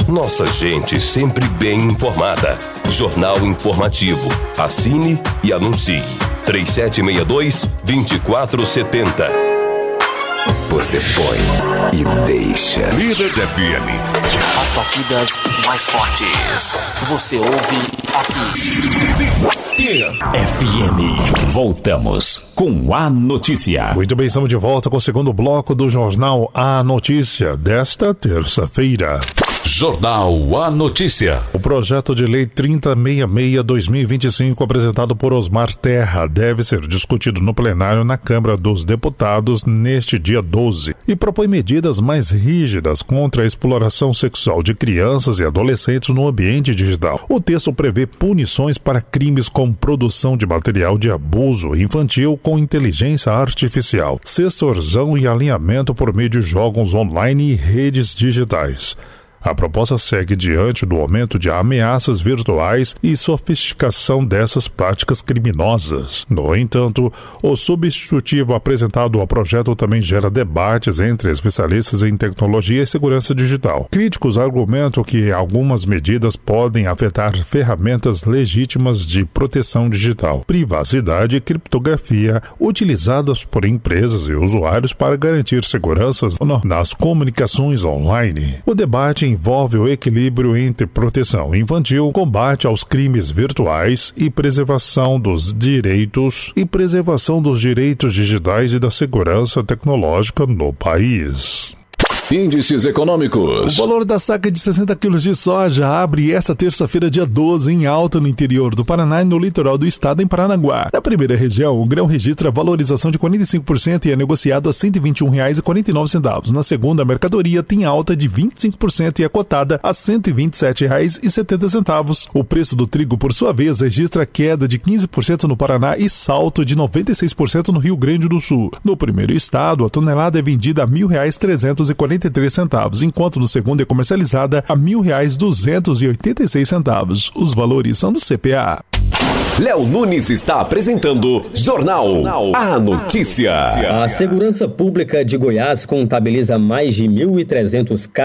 Nossa gente sempre bem informada. Jornal Informativo. Assine e anuncie. 3762-2470. Você põe e deixa. Líder FM. As torcidas mais fortes. Você ouve aqui. FM. Voltamos com a notícia. Muito bem, estamos de volta com o segundo bloco do Jornal A Notícia desta terça-feira. Jornal A Notícia. O projeto de lei 3066-2025, apresentado por Osmar Terra, deve ser discutido no plenário na Câmara dos Deputados neste dia 12 e propõe medidas mais rígidas contra a exploração sexual de crianças e adolescentes no ambiente digital. O texto prevê punições para crimes como produção de material de abuso infantil com inteligência artificial, extorsão e alinhamento por meio de jogos online e redes digitais. A proposta segue diante do aumento de ameaças virtuais e sofisticação dessas práticas criminosas. No entanto, o substitutivo apresentado ao projeto também gera debates entre especialistas em tecnologia e segurança digital. Críticos argumentam que algumas medidas podem afetar ferramentas legítimas de proteção digital, privacidade e criptografia utilizadas por empresas e usuários para garantir segurança nas comunicações online. O debate envolve o equilíbrio entre proteção infantil, combate aos crimes virtuais e preservação dos direitos digitais e da segurança tecnológica no país. Índices econômicos. O valor da saca de 60 quilos de soja abre esta terça-feira, dia 12, em alta no interior do Paraná e no litoral do estado, em Paranaguá. Na primeira região, o grão registra valorização de 45% e é negociado a R$ 121,49. Na segunda, a mercadoria tem alta de 25% e é cotada a R$ 127,70. O preço do trigo, por sua vez, registra queda de 15% no Paraná e salto de 96% no Rio Grande do Sul. No primeiro estado, a tonelada é vendida a R$ 1.343, enquanto no segundo é comercializada a R$ 1.286. Os valores são do CPA. Léo Nunes está apresentando Jornal A Notícia. A Segurança Pública de Goiás contabiliza mais de 1.300 casos